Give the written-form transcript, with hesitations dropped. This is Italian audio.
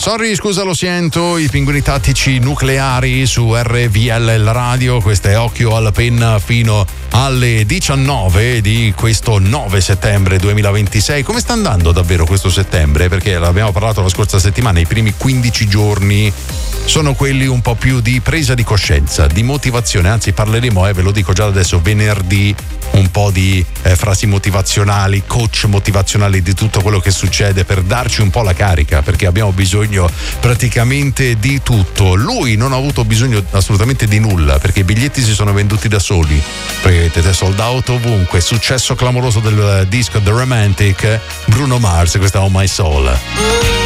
Sorry, scusa, lo sento, i pinguini tattici nucleari su RVL il radio. Questo è Occhio alla penna fino alle 19 di questo 9 settembre 2026. Come sta andando davvero questo settembre? Perché l'abbiamo parlato la scorsa settimana, i primi 15 giorni sono quelli un po' più di presa di coscienza, di motivazione, anzi parleremo, ve lo dico già adesso, venerdì, un po' di frasi motivazionali, coach motivazionali, di tutto quello che succede per darci un po' la carica, perché abbiamo bisogno praticamente di tutto. Lui non ha avuto bisogno assolutamente di nulla, perché i biglietti si sono venduti da soli, perché vedete, sold out ovunque. Successo clamoroso del disco The Romantic, Bruno Mars, questa è On My Soul.